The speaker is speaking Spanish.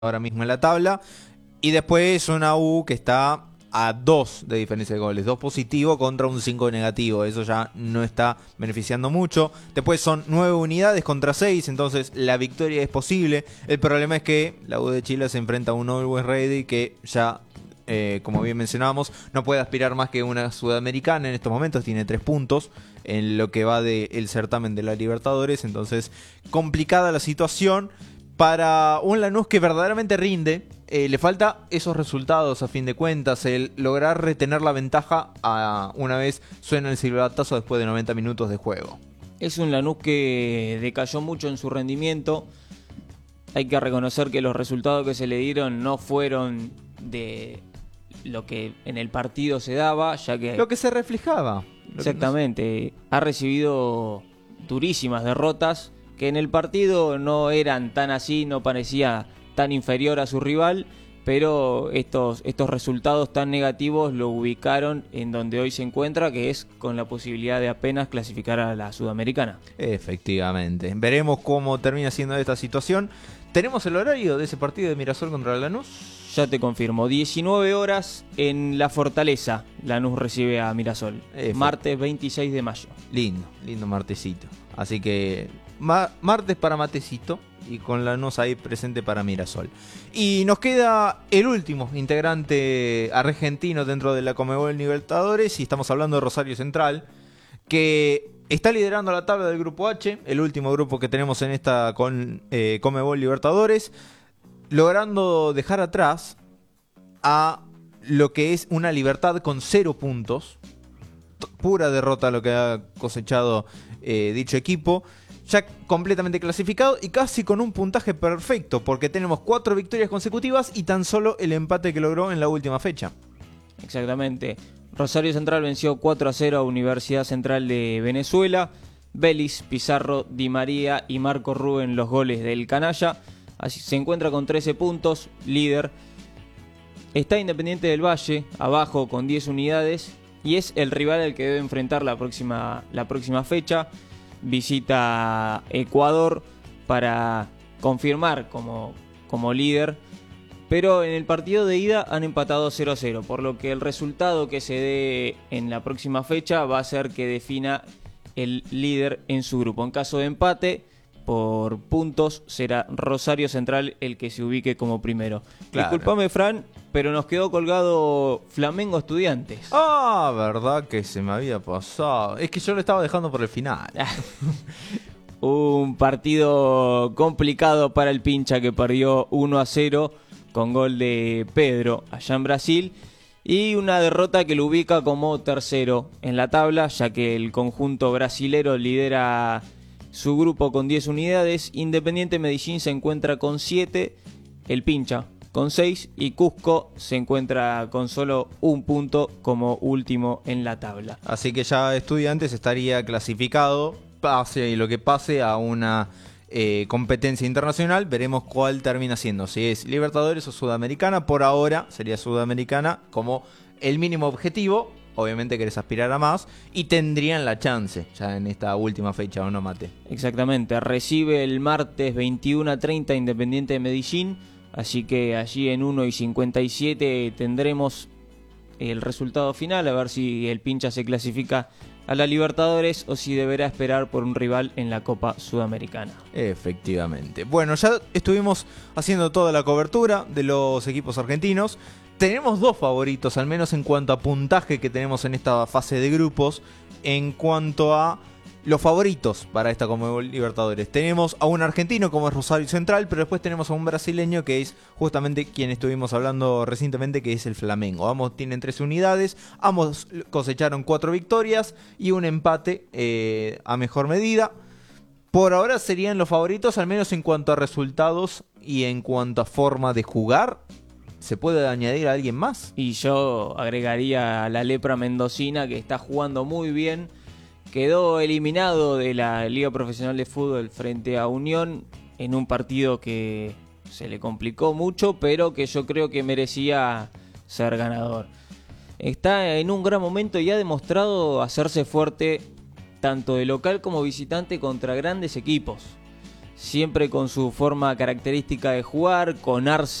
ahora mismo en la tabla. Y después una U que está a 2 de diferencia de goles. 2 positivo contra un 5 negativo. Eso ya no está beneficiando mucho. Después son 9 unidades contra 6. Entonces la victoria es posible. El problema es que la U de Chile se enfrenta a un Always Ready que ya, como bien mencionábamos, no puede aspirar más que una sudamericana en estos momentos. Tiene 3 puntos en lo que va del certamen de la Libertadores. Entonces complicada la situación para un Lanús que verdaderamente rinde. Le falta esos resultados a fin de cuentas, el lograr retener la ventaja una vez suena el silbatazo después de 90 minutos de juego. Es un Lanús que decayó mucho en su rendimiento. Hay que reconocer que los resultados que se le dieron no fueron de lo que en el partido se daba, ya que... Lo que se reflejaba. Exactamente. Ha recibido durísimas derrotas que en el partido no eran tan así, no parecía tan inferior a su rival, pero estos resultados tan negativos lo ubicaron en donde hoy se encuentra, que es con la posibilidad de apenas clasificar a la Sudamericana. Efectivamente. Veremos cómo termina siendo esta situación. ¿Tenemos el horario de ese partido de Mirasol contra Lanús? Ya te confirmo, 19 horas en La Fortaleza. Lanús recibe a Mirasol. Martes 26 de mayo. Lindo martesito. Así que martes para matecito y con Lanús ahí presente para Mirasol. Y nos queda el último integrante argentino dentro de la Conmebol Libertadores y estamos hablando de Rosario Central, que está liderando la tabla del grupo H, el último grupo que tenemos en esta Conmebol Libertadores, logrando dejar atrás a lo que es una Libertad con 0 puntos. Pura derrota lo que ha cosechado dicho equipo. Ya completamente clasificado y casi con un puntaje perfecto, porque tenemos 4 victorias consecutivas y tan solo el empate que logró en la última fecha. Exactamente. Rosario Central venció 4-0 a Universidad Central de Venezuela. Vélez, Pizarro, Di María y Marco Rubén los goles del canalla. Así se encuentra con 13 puntos, líder. Está Independiente del Valle, abajo con 10 unidades. Y es el rival al que debe enfrentar la próxima fecha. Visita Ecuador para confirmar como líder. Pero en el partido de ida han empatado 0-0, por lo que el resultado que se dé en la próxima fecha va a ser que defina el líder en su grupo. En caso de empate, por puntos, será Rosario Central el que se ubique como primero. Claro. Disculpame, Fran, pero nos quedó colgado Flamengo Estudiantes. Ah, verdad que se me había pasado. Es que yo lo estaba dejando por el final. Un partido complicado para el Pincha, que perdió 1-0 con gol de Pedro allá en Brasil. Y una derrota que lo ubica como tercero en la tabla, ya que el conjunto brasilero lidera su grupo con 10 unidades. Independiente Medellín se encuentra con 7, el Pincha con 6 y Cusco se encuentra con solo un punto como último en la tabla. Así que ya Estudiantes estaría clasificado, pase y lo que pase, a una competencia internacional. Veremos cuál termina siendo, si es Libertadores o Sudamericana. Por ahora sería Sudamericana como el mínimo objetivo. Obviamente querés aspirar a más y tendrían la chance ya en esta última fecha, ¿o no, Mate? Exactamente, recibe el martes 21:30 Independiente de Medellín, así que allí en 1:57 tendremos el resultado final, a ver si el Pincha se clasifica a la Libertadores o si deberá esperar por un rival en la Copa Sudamericana. Efectivamente. Bueno, ya estuvimos haciendo toda la cobertura de los equipos argentinos. Tenemos 2 favoritos, al menos en cuanto a puntaje que tenemos en esta fase de grupos. En cuanto a los favoritos para esta Conmebol Libertadores, tenemos a un argentino como es Rosario Central, pero después tenemos a un brasileño que es justamente quien estuvimos hablando recientemente, que es el Flamengo. Ambos tienen 13 unidades, ambos cosecharon 4 victorias y un empate a mejor medida. Por ahora serían los favoritos, al menos en cuanto a resultados y en cuanto a forma de jugar. ¿Se puede añadir a alguien más? Y yo agregaría a la Lepra Mendocina, que está jugando muy bien. Quedó eliminado de la Liga Profesional de Fútbol frente a Unión en un partido que se le complicó mucho, pero que yo creo que merecía ser ganador. Está en un gran momento y ha demostrado hacerse fuerte tanto de local como visitante contra grandes equipos. siempre con su forma característica de jugar, con Arce